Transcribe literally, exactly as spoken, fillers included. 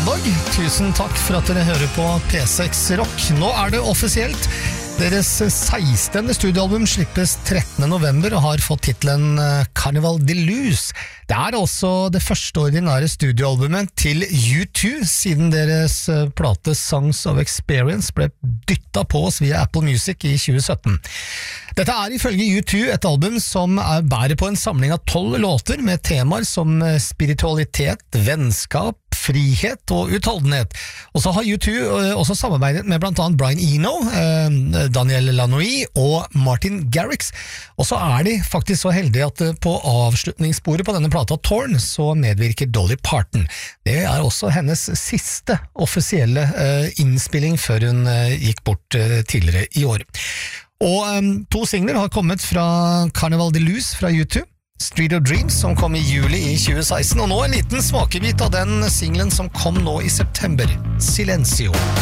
mandag. Tusen takk for at dere hører på P seks Rock. Nå er det offisielt. Deres sekstende studioalbum slippes trettende november og har fått titlen Carnival de Luz. Det er også det første ordinære studioalbumet til U to, siden deres plate Songs of Experience ble dyttet på oss via Apple Music i tjue sytten. Dette er ifølge U to et album som er bærer på en samling av tolv låter med temaer som spiritualitet, vennskap, frihet og utholdenhet. Og så har U to også samarbeidet med blant annet Brian Eno, Daniel Lanois og Martin Garrix. Og så er de faktisk så heldige at på avslutningssporet på denne plata Torn så medvirker Dolly Parton. Det er også hennes siste offisielle innspilling før hun gikk bort tidligere i år. Og um, to singler har kommet fra Carnival de Luz fra U to, Street of Dreams, som kom i juli i tjue seksten, og nå en liten smakebit av den singlen som kom nå i september, Silencio.